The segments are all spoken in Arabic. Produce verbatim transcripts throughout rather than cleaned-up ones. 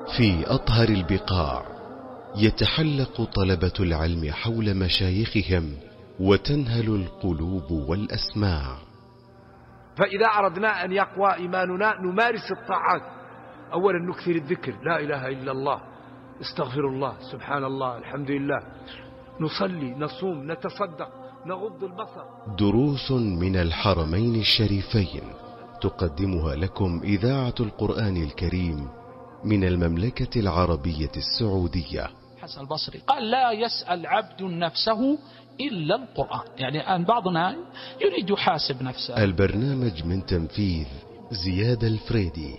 في أطهر البقاع يتحلق طلبة العلم حول مشايخهم وتنهل القلوب والأسماع. فإذا أردنا أن يقوى إيماننا نمارس الطاعات. أولا نكثر الذكر، لا إله إلا الله، استغفر الله، سبحان الله، الحمد لله، نصلي، نصوم، نتصدق، نغض البصر. دروس من الحرمين الشريفين تقدمها لكم إذاعة القرآن الكريم من المملكة العربية السعودية. حسن البصري قال: لا يسأل عبد نفسه إلا القرآن. يعني الآن بعضنا يريد يحاسب نفسه. البرنامج من تنفيذ زياد الفريدي.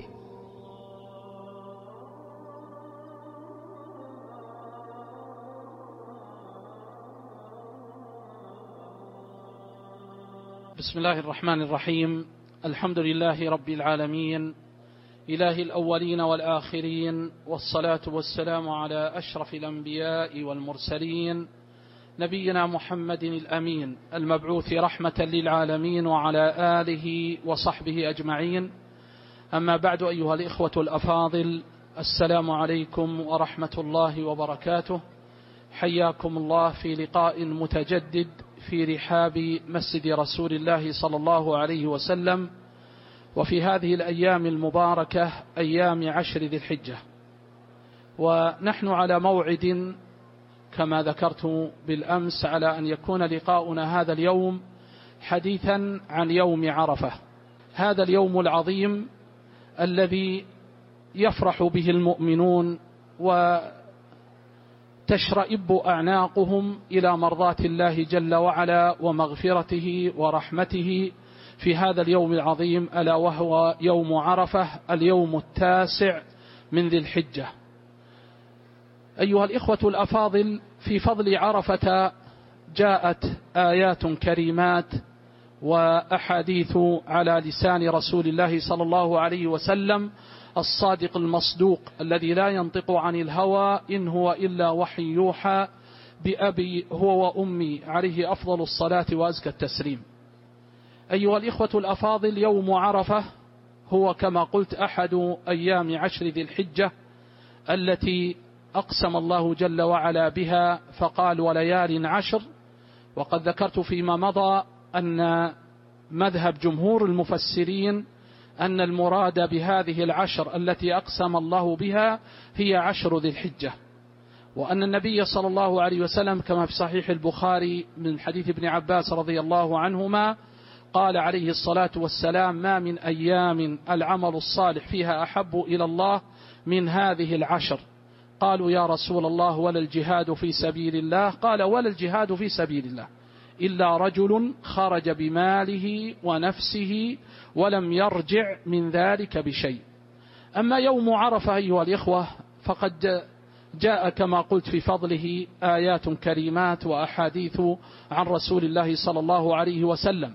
بسم الله الرحمن الرحيم. الحمد لله رب العالمين، إله الأولين والآخرين، والصلاة والسلام على أشرف الأنبياء والمرسلين، نبينا محمد الأمين المبعوث رحمة للعالمين، وعلى آله وصحبه أجمعين. أما بعد، أيها الإخوة الأفاضل، السلام عليكم ورحمة الله وبركاته. حياكم الله في لقاء متجدد في رحاب مسجد رسول الله صلى الله عليه وسلم، وفي هذه الأيام المباركة، أيام عشر ذي الحجة، ونحن على موعد كما ذكرت بالأمس على أن يكون لقاؤنا هذا اليوم حديثا عن يوم عرفة، هذا اليوم العظيم الذي يفرح به المؤمنون وتشرئب أعناقهم إلى مرضاة الله جل وعلا ومغفرته ورحمته في هذا اليوم العظيم، ألا وهو يوم عرفة، اليوم التاسع من ذي الحجة. أيها الإخوة الأفاضل، في فضل عرفة جاءت آيات كريمات وأحاديث على لسان رسول الله صلى الله عليه وسلم الصادق المصدوق الذي لا ينطق عن الهوى إن هو إلا وحي يوحى، بأبي هو وأمي عليه أفضل الصلاة وأزكى التسليم. أيها الإخوة الأفاضل، يوم عرفة هو كما قلت أحد أيام عشر ذي الحجة التي أقسم الله جل وعلا بها فقال: وليال عشر. وقد ذكرت فيما مضى أن مذهب جمهور المفسرين أن المراد بهذه العشر التي أقسم الله بها هي عشر ذي الحجة، وأن النبي صلى الله عليه وسلم كما في صحيح البخاري من حديث ابن عباس رضي الله عنهما قال عليه الصلاة والسلام: ما من أيام العمل الصالح فيها أحب إلى الله من هذه العشر. قالوا: يا رسول الله، ولا الجهاد في سبيل الله؟ قال: ولا الجهاد في سبيل الله إلا رجل خرج بماله ونفسه ولم يرجع من ذلك بشيء. أما يوم عرفة أيها الإخوة فقد جاء كما قلت في فضله آيات كريمات وأحاديث عن رسول الله صلى الله عليه وسلم.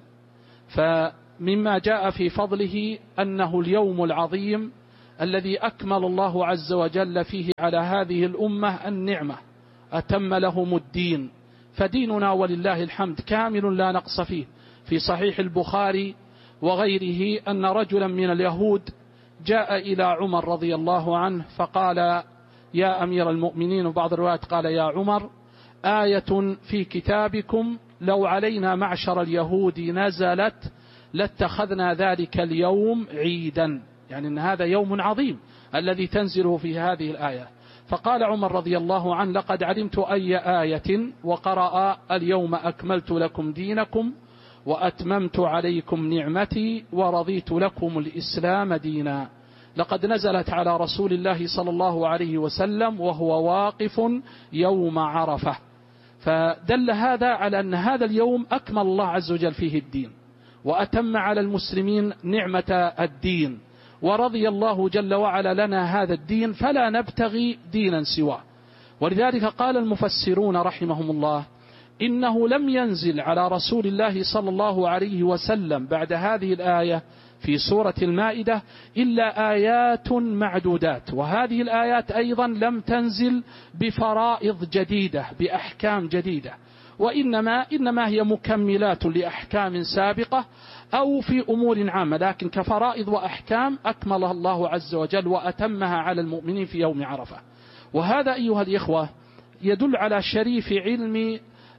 فمما جاء في فضله أنه اليوم العظيم الذي أكمل الله عز وجل فيه على هذه الأمة النعمة، أتم لهم الدين، فديننا ولله الحمد كامل لا نقص فيه. في صحيح البخاري وغيره أن رجلا من اليهود جاء إلى عمر رضي الله عنه فقال: يا أمير المؤمنين، وبعض الروايات قال: يا عمر، آية في كتابكم لو علينا معشر اليهود نزلت لاتخذنا ذلك اليوم عيدا. يعني أن هذا يوم عظيم الذي تنزله في هذه الآية. فقال عمر رضي الله عنه: لقد علمت أي آية، وقرأ: اليوم أكملت لكم دينكم وأتممت عليكم نعمتي ورضيت لكم الإسلام دينا. لقد نزلت على رسول الله صلى الله عليه وسلم وهو واقف يوم عرفة. فدل هذا على أن هذا اليوم أكمل الله عز وجل فيه الدين، وأتم على المسلمين نعمة الدين، ورضي الله جل وعلا لنا هذا الدين، فلا نبتغي دينا سواه. ولذلك قال المفسرون رحمهم الله: إنه لم ينزل على رسول الله صلى الله عليه وسلم بعد هذه الآية في سورة المائدة إلا آيات معدودات، وهذه الآيات أيضا لم تنزل بفرائض جديدة بأحكام جديدة، وإنما إنما هي مكملات لأحكام سابقة أو في أمور عامة، لكن كفرائض وأحكام أكملها الله عز وجل وأتمها على المؤمنين في يوم عرفة. وهذا أيها الإخوة يدل على شريف علم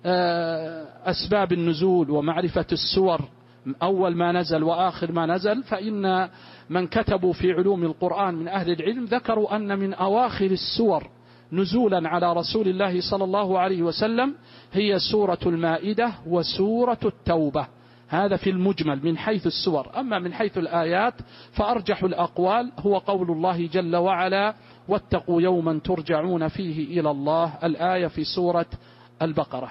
أسباب النزول ومعرفة السور أول ما نزل وآخر ما نزل. فإن من كتبوا في علوم القرآن من أهل العلم ذكروا أن من أواخر السور نزولا على رسول الله صلى الله عليه وسلم هي سورة المائدة وسورة التوبة. هذا في المجمل من حيث السور. أما من حيث الآيات فأرجح الأقوال هو قول الله جل وعلا واتقوا يوما ترجعون فيه إلى الله، الآية في سورة البقرة.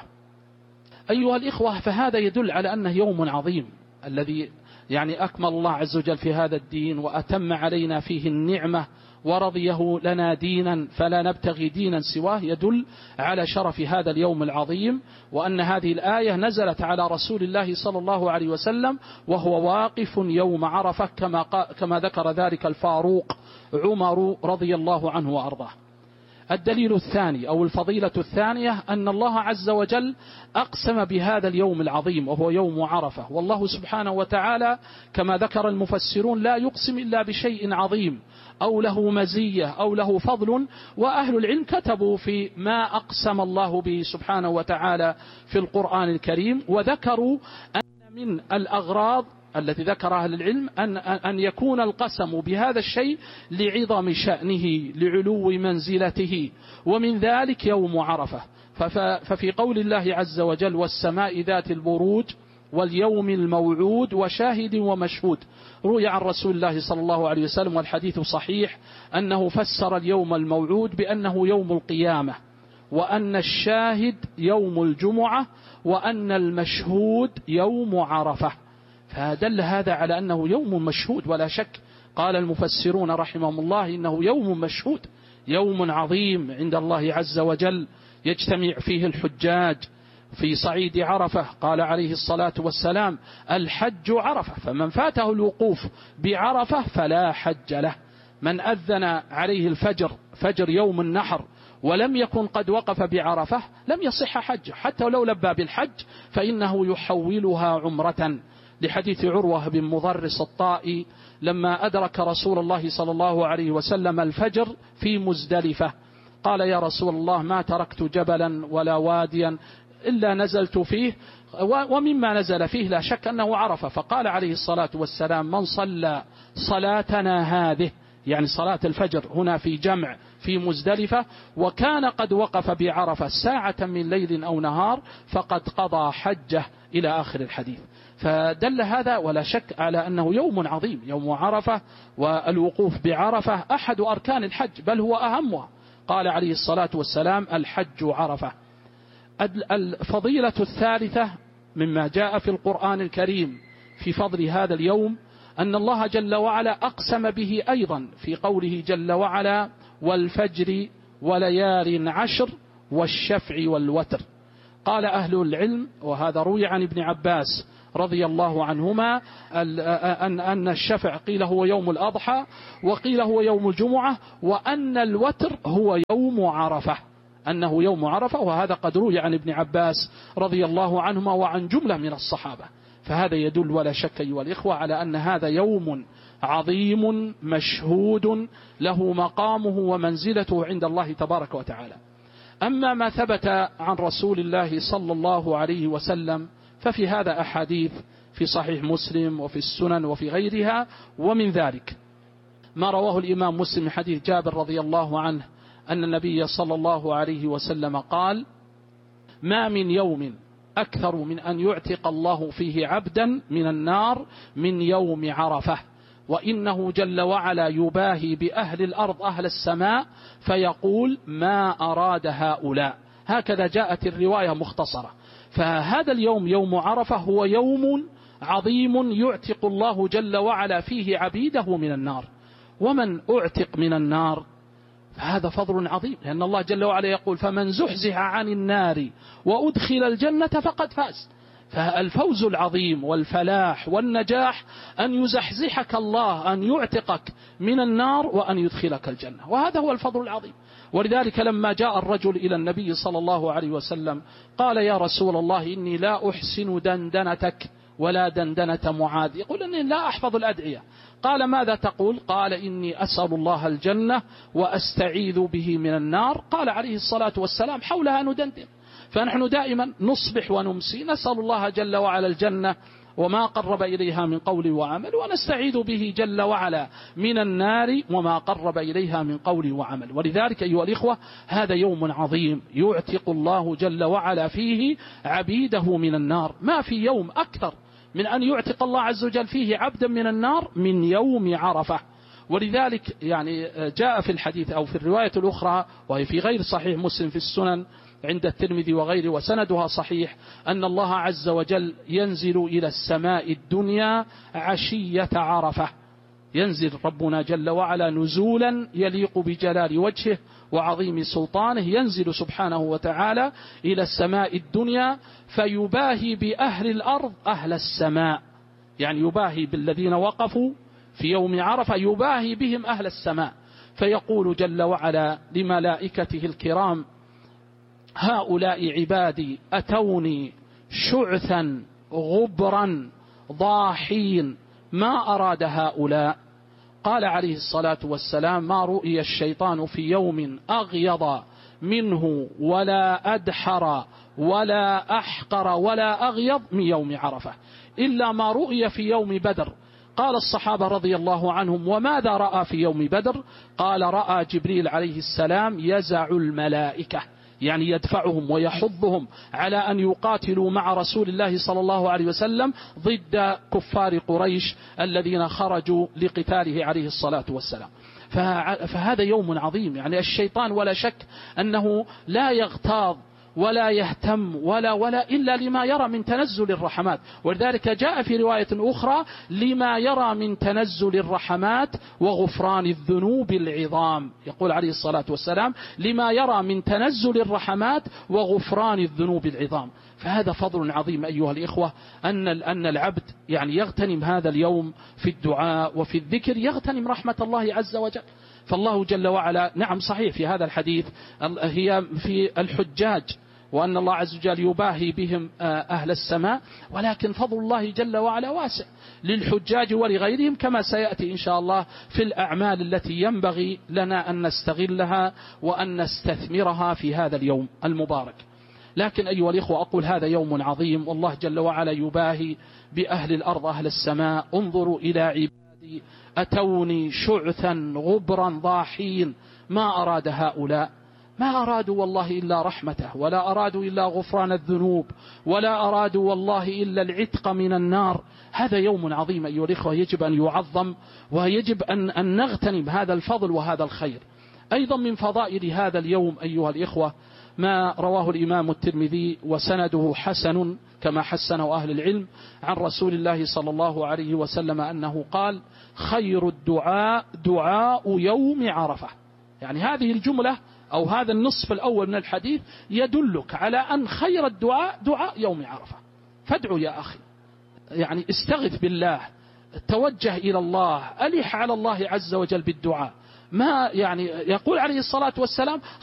أيها الإخوة، فهذا يدل على أنه يوم عظيم الذي يعني أكمل الله عز وجل في هذا الدين وأتم علينا فيه النعمة ورضيه لنا دينا فلا نبتغي دينا سواه، يدل على شرف هذا اليوم العظيم، وأن هذه الآية نزلت على رسول الله صلى الله عليه وسلم وهو واقف يوم عرفة كما, كما ذكر ذلك الفاروق عمر رضي الله عنه وأرضاه. الدليل الثاني أو الفضيلة الثانية أن الله عز وجل أقسم بهذا اليوم العظيم وهو يوم عرفة، والله سبحانه وتعالى كما ذكر المفسرون لا يقسم إلا بشيء عظيم أو له مزية أو له فضل. وأهل العلم كتبوا في ما أقسم الله به سبحانه وتعالى في القرآن الكريم، وذكروا أن من الأغراض التي ذكر أهل العلم أن, أن يكون القسم بهذا الشيء لعظم شأنه لعلو منزلته، ومن ذلك يوم عرفة. ففي قول الله عز وجل والسماء ذات البروج واليوم الموعود وشاهد ومشهود، روي عن رسول الله صلى الله عليه وسلم والحديث صحيح أنه فسر اليوم الموعود بأنه يوم القيامة، وأن الشاهد يوم الجمعة، وأن المشهود يوم عرفة. فدل هذا على أنه يوم مشهود ولا شك. قال المفسرون رحمهم الله إنه يوم مشهود، يوم عظيم عند الله عز وجل يجتمع فيه الحجاج في صعيد عرفة. قال عليه الصلاة والسلام الحج عرفة، فمن فاته الوقوف بعرفة فلا حج له. من أذن عليه الفجر فجر يوم النحر ولم يكن قد وقف بعرفة لم يصح حجه، حتى لو لبى بالحج فإنه يحولها عمرة، لحديث عروة بن مضرس الطائي لما أدرك رسول الله صلى الله عليه وسلم الفجر في مزدلفة قال يا رسول الله ما تركت جبلا ولا واديا إلا نزلت فيه، ومما نزل فيه لا شك أنه عرفة. فقال عليه الصلاة والسلام من صلى صلاتنا هذه، يعني صلاة الفجر هنا في جمع في مزدلفة، وكان قد وقف بعرفة ساعة من ليل أو نهار فقد قضى حجه إلى آخر الحديث. فدل هذا ولا شك على أنه يوم عظيم يوم عرفة، والوقوف بعرفة أحد أركان الحج بل هو أهمها. قال عليه الصلاة والسلام الحج عرفة. الفضيلة الثالثة مما جاء في القرآن الكريم في فضل هذا اليوم أن الله جل وعلا أقسم به أيضا في قوله جل وعلا والفجر وليال عشر والشفع والوتر. قال أهل العلم وهذا روي عن ابن عباس رضي الله عنهما أن الشفع قيل هو يوم الأضحى وقيل هو يوم الجمعة، وأن الوتر هو يوم عرفة، أنه يوم عرفة، وهذا قد روي عن ابن عباس رضي الله عنهما وعن جملة من الصحابة. فهذا يدل ولا شك أيها الإخوة على أن هذا يوم عظيم مشهود له مقامه ومنزلته عند الله تبارك وتعالى. أما ما ثبت عن رسول الله صلى الله عليه وسلم ففي هذا أحاديث في صحيح مسلم وفي السنن وفي غيرها، ومن ذلك ما رواه الإمام مسلم حديث جابر رضي الله عنه أن النبي صلى الله عليه وسلم قال ما من يوم أكثر من أن يعتق الله فيه عبدا من النار من يوم عرفة، وإنه جل وعلا يباهي بأهل الأرض أهل السماء فيقول ما أراد هؤلاء. هكذا جاءت الرواية مختصرة. فهذا اليوم يوم عرفة هو يوم عظيم يعتق الله جل وعلا فيه عبيده من النار. ومن أعتق من النار فهذا فضل عظيم، لأن الله جل وعلا يقول فمن زحزح عن النار وأدخل الجنة فقد فاز. فالفوز العظيم والفلاح والنجاح أن يزحزحك الله، أن يعتقك من النار وأن يدخلك الجنة، وهذا هو الفضل العظيم. ولذلك لما جاء الرجل إلى النبي صلى الله عليه وسلم قال: يا رسول الله إني لا أحسن دندنتك ولا دندنة معاذ. يقول: إني لا أحفظ الأدعية. قال: ماذا تقول؟ قال: إني أسأل الله الجنة وأستعيذ به من النار. قال عليه الصلاة والسلام: حولها ندندن. فنحن دائما نصبح ونمسي نسأل الله جل وعلا الجنة وما قرب إليها من قول وعمل، ونستعيذ به جل وعلا من النار وما قرب إليها من قول وعمل. ولذلك أيها الإخوة هذا يوم عظيم يعتق الله جل وعلا فيه عبيده من النار. ما في يوم أكثر من أن يعتق الله عز وجل فيه عبدا من النار من يوم عرفة. ولذلك يعني جاء في الحديث أو في الرواية الأخرى وهي في غير صحيح مسلم في السنن عند الترمذي وغيره وسندها صحيح أن الله عز وجل ينزل إلى السماء الدنيا عشية عرفة. ينزل ربنا جل وعلا نزولا يليق بجلال وجهه وعظيم سلطانه، ينزل سبحانه وتعالى إلى السماء الدنيا فيباهي بأهل الأرض أهل السماء، يعني يباهي بالذين وقفوا في يوم عرفة يباهي بهم أهل السماء، فيقول جل وعلا لملائكته الكرام: هؤلاء عبادي أتوني شعثا غبرا ضاحين ما أراد هؤلاء. قال عليه الصلاة والسلام: ما رؤي الشيطان في يوم أغيض منه ولا أدحر ولا أحقر ولا أغيض من يوم عرفة إلا ما رؤي في يوم بدر. قال الصحابة رضي الله عنهم: وماذا رأى في يوم بدر؟ قال: رأى جبريل عليه السلام يزع الملائكة، يعني يدفعهم ويحضهم على أن يقاتلوا مع رسول الله صلى الله عليه وسلم ضد كفار قريش الذين خرجوا لقتاله عليه الصلاة والسلام. فهذا يوم عظيم، يعني الشيطان ولا شك أنه لا يغتاظ ولا يهتم ولا ولا إلا لما يرى من تنزل الرحمات. ولذلك جاء في رواية أخرى: لما يرى من تنزل الرحمات وغفران الذنوب العظام. يقول عليه الصلاة والسلام: لما يرى من تنزل الرحمات وغفران الذنوب العظام. فهذا فضل عظيم أيها الإخوة أن أن العبد يعني يغتنم هذا اليوم في الدعاء وفي الذكر، يغتنم رحمة الله عز وجل. فالله جل وعلا نعم صحيح في هذا الحديث هي في الحجاج وأن الله عز وجل يباهي بهم أهل السماء، ولكن فضل الله جل وعلا واسع للحجاج ولغيرهم كما سيأتي إن شاء الله في الأعمال التي ينبغي لنا أن نستغلها وأن نستثمرها في هذا اليوم المبارك. لكن أيها الإخوة أقول هذا يوم عظيم والله جل وعلا يباهي بأهل الأرض أهل السماء: انظروا إلى عبادي أتوني شعثا غبرا ضاحين ما أراد هؤلاء. ما أرادوا والله إلا رحمته، ولا أرادوا إلا غفران الذنوب، ولا أرادوا والله إلا العتق من النار. هذا يوم عظيم أيها الإخوة يجب أن يعظم، ويجب أن, أن نغتنم هذا الفضل وهذا الخير. أيضا من فضائل هذا اليوم أيها الإخوة ما رواه الإمام الترمذي وسنده حسن كما حسنه أهل العلم عن رسول الله صلى الله عليه وسلم أنه قال: خير الدعاء دعاء يوم عرفة. يعني هذه الجملة أو هذا النصف الأول من الحديث يدلك على أن خير الدعاء دعاء يوم عرفة. فادعوا يا أخي، يعني استغث بالله، توجه إلى الله، ألح على الله عز وجل بالدعاء. ما يعني يقول عليه الصلاة والسلام: